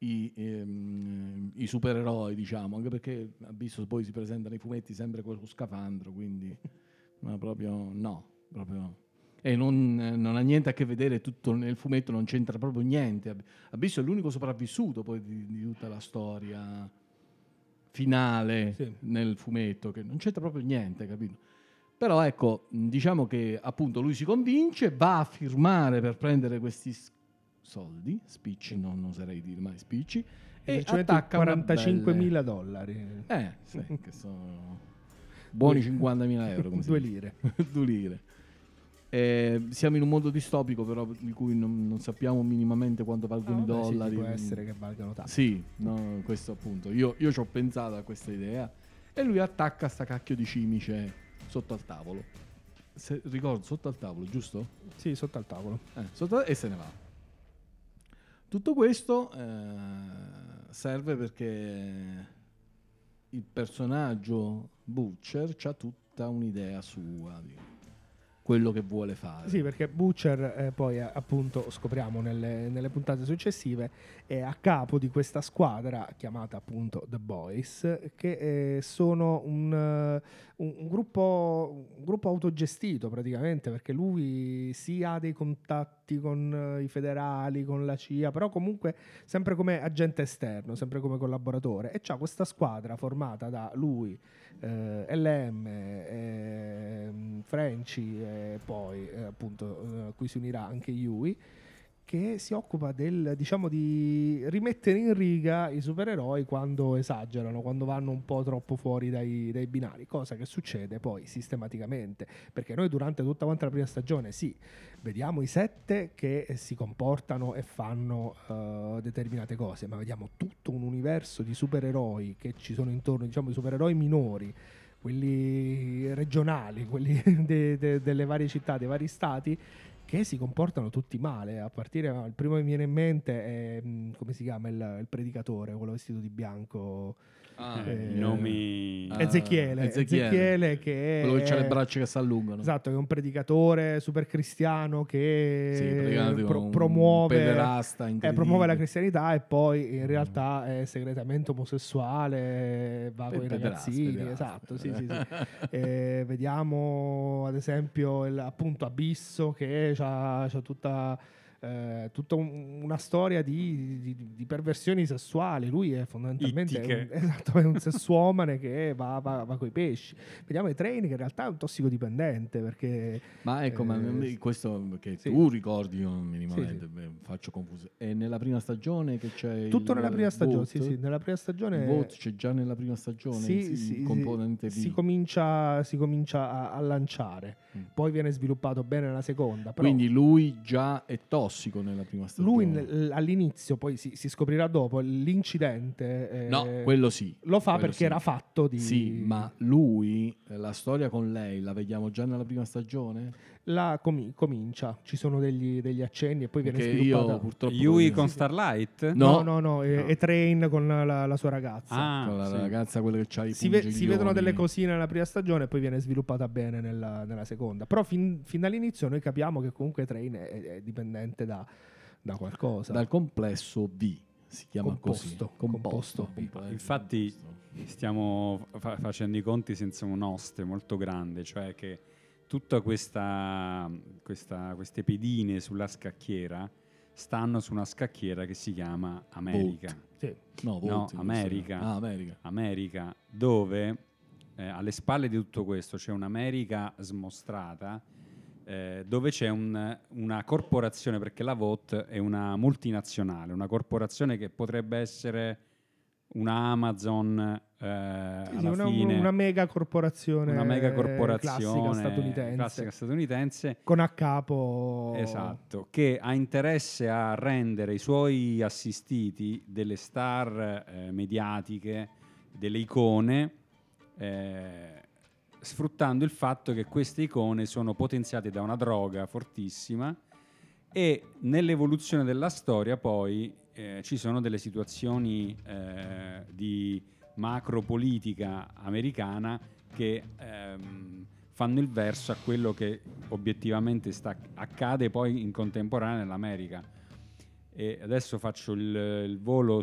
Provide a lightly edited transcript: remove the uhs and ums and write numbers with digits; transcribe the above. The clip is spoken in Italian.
i supereroi, diciamo, anche perché Abisso poi si presenta nei fumetti sempre con lo scafandro, quindi ma proprio no, proprio. E non ha niente a che vedere, tutto nel fumetto non c'entra proprio niente. Abisso è l'unico sopravvissuto poi di tutta la storia finale nel fumetto, che non c'entra proprio niente, capito? Però ecco, diciamo che appunto lui si convince, va a firmare per prendere questi soldi, spicci, non oserei dire mai spicci, e attacca $45.000. Sì, che sono buoni 50.000 euro, come 2 lire. 2 lire. Siamo in un mondo distopico, però di cui non sappiamo minimamente quanto valgono i dollari. Sì, può essere che valgano tanto. Sì, no, questo appunto. Io ci ho pensato a questa idea e lui attacca sta cacchio di cimice sotto al tavolo. Ricordo, sotto al tavolo, giusto? Sì, sotto al tavolo. E se ne va. Tutto questo serve perché il personaggio Butcher c'ha tutta un'idea sua di quello che vuole fare. Sì, perché Butcher poi appunto scopriamo nelle puntate successive è a capo di questa squadra chiamata appunto The Boys, che sono un gruppo autogestito praticamente, perché lui sì ha dei contatti con i federali, con la CIA, però comunque sempre come agente esterno, sempre come collaboratore, e c'ha questa squadra formata da lui, LM, Frenchy e poi appunto a cui si unirà anche Yui, che si occupa di rimettere in riga i supereroi quando esagerano, quando vanno un po' troppo fuori dai binari, cosa che succede poi sistematicamente, perché noi durante tutta quanta la prima stagione vediamo i 7 che si comportano e fanno determinate cose, ma vediamo tutto un universo di supereroi che ci sono intorno, diciamo i supereroi minori, quelli regionali, quelli delle varie città, dei vari stati, che si comportano tutti male. A partire, il primo che mi viene in mente è come si chiama il predicatore, quello vestito di bianco, i nomi. Ezechiele, che quello che ha le braccia che si allungano. Esatto, è un predicatore super cristiano che promuove la cristianità, e poi in realtà è segretamente omosessuale, va con i ragazzini. Esatto, sì. Vediamo ad esempio appunto Abisso, che c'ha tutta una storia di perversioni sessuali. Lui è fondamentalmente è un sessuomane che va coi pesci. Vediamo i Train, che in realtà è un tossicodipendente, perché ma ecco, ma questo che tu ricordi, io minimamente faccio confusione. È nella prima stagione che c'è tutto nella prima stagione, sì, nella prima stagione il voto c'è già nella prima stagione, il componente si comincia a lanciare, poi viene sviluppato bene nella seconda, però quindi lui già è tossico nella prima stagione. Lui all'inizio, poi si scoprirà dopo, l'incidente quello sì lo fa perché era fatto di... Sì, ma lui, la storia con lei la vediamo già nella prima stagione? Comincia, ci sono degli accenni e poi perché viene sviluppata. Purtroppo Yui con Starlight? No, è Train con la sua ragazza. Con la ragazza, quella che c'ha i si vedono delle cosine nella prima stagione e poi viene sviluppata bene nella seconda. Però fin dall'inizio noi capiamo che comunque Train è dipendente da qualcosa. Dal complesso V. Si chiama composto. Infatti stiamo facendo i conti senza un oste molto grande, cioè che tutta queste pedine sulla scacchiera stanno su una scacchiera che si chiama America. America, dove alle spalle di tutto questo c'è un'America smostrata, dove c'è una corporazione, perché la VOT è una multinazionale, una corporazione che potrebbe essere una Amazon, una mega corporazione, classica statunitense, con a capo, esatto, che ha interesse a rendere i suoi assistiti delle star mediatiche, delle icone, sfruttando il fatto che queste icone sono potenziate da una droga fortissima, e nell'evoluzione della storia poi ci sono delle situazioni di macropolitica americana che fanno il verso a quello che obiettivamente accade poi in contemporanea nell'America. E adesso faccio il volo